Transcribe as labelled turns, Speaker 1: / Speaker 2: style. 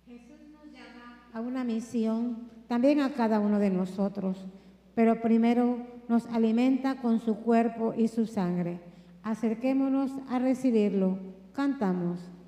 Speaker 1: A una misión, también a cada uno de nosotros, pero primero nos alimenta con su cuerpo y su sangre. Acerquémonos a recibirlo. Cantamos.